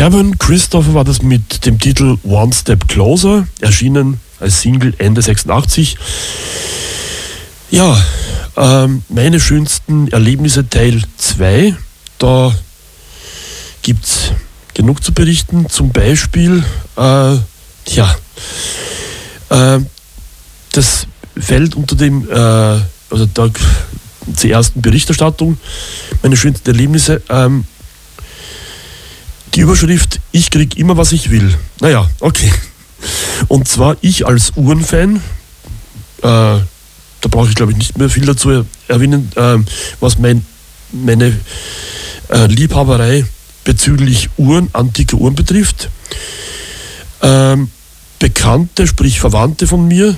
Gavin Christopher war das mit dem Titel One Step Closer, erschienen als Single Ende 86. Ja, meine schönsten Erlebnisse Teil 2, da gibt es genug zu berichten. Zum Beispiel, das fällt unter dem, zur ersten Berichterstattung, meine schönsten Erlebnisse, die Überschrift, ich krieg immer, was ich will. Naja, okay. Und zwar ich als Uhrenfan, da brauche ich glaube ich nicht mehr viel dazu erwähnen, was meine Liebhaberei bezüglich Uhren, antike Uhren betrifft. Bekannte, sprich Verwandte von mir,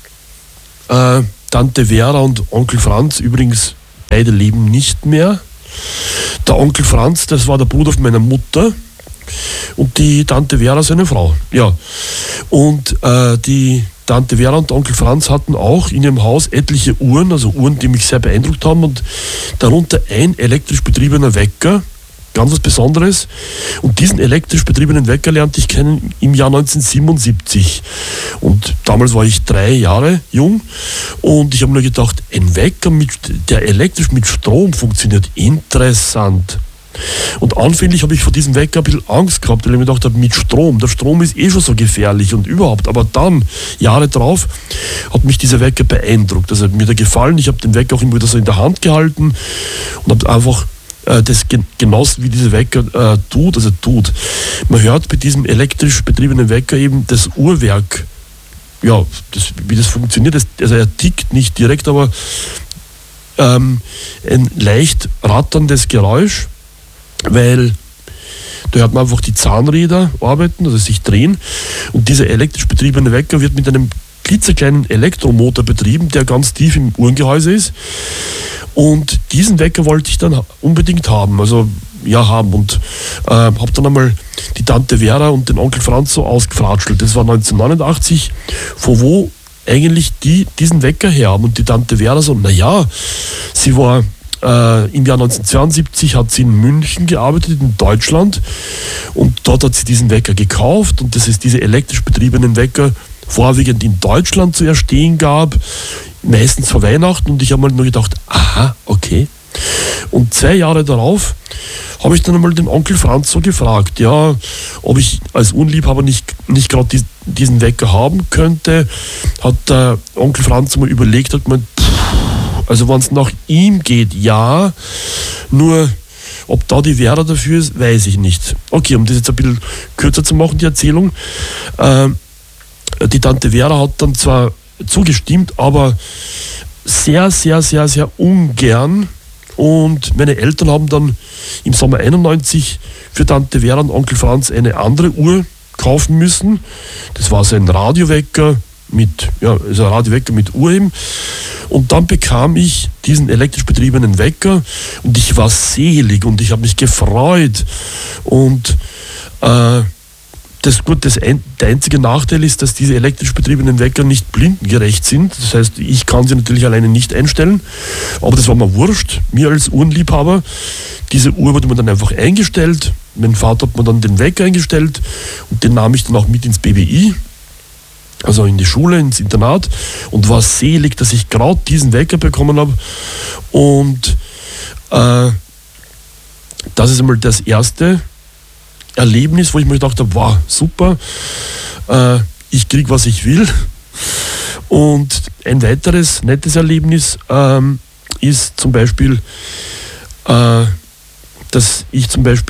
Tante Vera und Onkel Franz, übrigens beide leben nicht mehr. Der Onkel Franz, das war der Bruder von meiner Mutter, und die Tante Vera seine Frau. Ja. Und die Tante Vera und Onkel Franz hatten auch in ihrem Haus etliche Uhren, also Uhren, die mich sehr beeindruckt haben, und darunter ein elektrisch betriebener Wecker, ganz was Besonderes. Und diesen elektrisch betriebenen Wecker lernte ich kennen im Jahr 1977. Und damals war ich 3 Jahre jung und ich habe mir gedacht, ein Wecker, der elektrisch mit Strom funktioniert, interessant. Und anfänglich habe ich vor diesem Wecker ein bisschen Angst gehabt, weil ich mir gedacht habe, mit Strom, der Strom ist schon so gefährlich und überhaupt. Aber dann, Jahre drauf, hat mich dieser Wecker beeindruckt. Also hat mir da gefallen, ich habe den Wecker auch immer wieder so in der Hand gehalten und habe einfach das genossen, wie dieser Wecker tut. Man hört bei diesem elektrisch betriebenen Wecker eben das Uhrwerk, ja, wie das funktioniert. Also er tickt nicht direkt, aber ein leicht ratterndes Geräusch, weil da hört man einfach die Zahnräder arbeiten, also sich drehen, und dieser elektrisch betriebene Wecker wird mit einem klitzekleinen Elektromotor betrieben, der ganz tief im Uhrengehäuse ist. Und diesen Wecker wollte ich dann unbedingt haben, und habe dann einmal die Tante Vera und den Onkel Franz so ausgefratschelt. Das war 1989, von wo eigentlich die diesen Wecker her haben. Und die Tante Vera so, sie war im Jahr 1972, hat sie in München gearbeitet, in Deutschland, und dort hat sie diesen Wecker gekauft, und das ist diese elektrisch betriebenen Wecker vorwiegend in Deutschland zu erstehen gab, meistens vor Weihnachten, und ich habe mal nur gedacht, aha, okay. Und 2 Jahre darauf habe ich dann einmal den Onkel Franz so gefragt, ja, ob ich als Uhrenliebhaber nicht gerade diesen Wecker haben könnte. Hat der Onkel Franz mal überlegt, hat gemeint, also wenn es nach ihm geht, ja, nur ob da die Vera dafür ist, weiß ich nicht. Okay, um das jetzt ein bisschen kürzer zu machen, die Erzählung. Die Tante Vera hat dann zwar zugestimmt, aber sehr, sehr, sehr, sehr ungern. Und meine Eltern haben dann im Sommer 91 für Tante Vera und Onkel Franz eine andere Uhr kaufen müssen. Das war so ein Radiowecker mit Uhr eben. Und dann bekam ich diesen elektrisch betriebenen Wecker und ich war selig und ich habe mich gefreut. Und der einzige Nachteil ist, dass diese elektrisch betriebenen Wecker nicht blindengerecht sind. Das heißt, ich kann sie natürlich alleine nicht einstellen, aber das war mir wurscht, mir als Uhrenliebhaber. Diese Uhr wurde mir dann einfach eingestellt. Mein Vater hat mir dann den Wecker eingestellt und den nahm ich dann auch mit ins BBI, also in die Schule, ins Internat, und war selig, dass ich gerade diesen Wecker bekommen habe. Und das ist einmal das erste Erlebnis, wo ich mir gedacht habe, wow, super, ich kriege, was ich will. Und ein weiteres nettes Erlebnis ist zum Beispiel, dass ich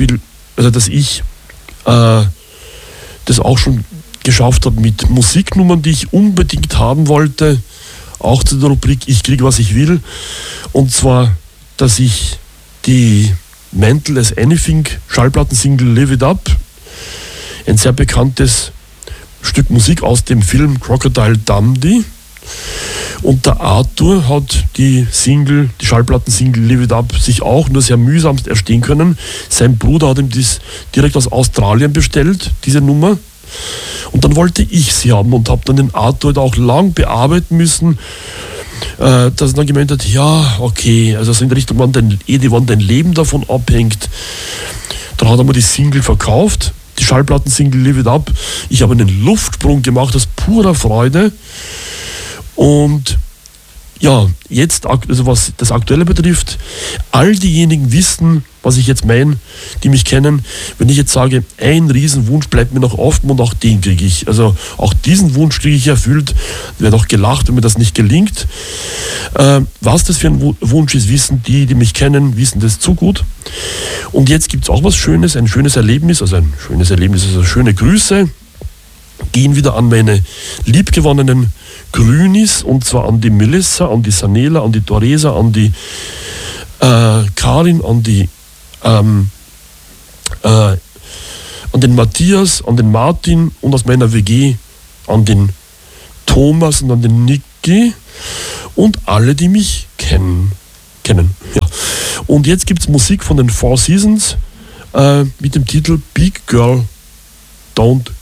das auch schon geschafft habe mit Musiknummern, die ich unbedingt haben wollte, auch zu der Rubrik Ich kriege, was ich will. Und zwar, dass ich die Mental as Anything Schallplattensingle Live It Up, ein sehr bekanntes Stück Musik aus dem Film Crocodile Dundee, und der Arthur hat die Schallplattensingle Live It Up sich auch nur sehr mühsamst erstehen können. Sein Bruder hat ihm das direkt aus Australien bestellt, diese Nummer. Und dann wollte ich sie haben und habe dann den Arthur auch lang bearbeiten müssen, dass er dann gemeint hat, ja, okay, also so in Richtung, wann dein Leben davon abhängt. Dann hat er mir die Single verkauft die Schallplattensingle Live It Up. Ich habe einen Luftsprung gemacht aus purer Freude. Und ja, jetzt, also was das Aktuelle betrifft, all diejenigen wissen, was ich jetzt meine, die mich kennen. Wenn ich jetzt sage, ein Riesenwunsch bleibt mir noch offen und auch den kriege ich. Also auch diesen Wunsch kriege ich erfüllt. Wird auch gelacht, wenn mir das nicht gelingt. Was das für ein Wunsch ist, wissen die mich kennen, wissen das zu gut. Und jetzt gibt es auch was Schönes, ein schönes Erlebnis, also schöne Grüße gehen wieder an meine liebgewonnenen Grünis, und zwar an die Melissa, an die Sanela, an die Theresa, an die Karin, an den Matthias, an den Martin und aus meiner WG an den Thomas und an den Niki und alle, die mich kennen. Ja. Und jetzt gibt es Musik von den Four Seasons mit dem Titel Big Girl Don't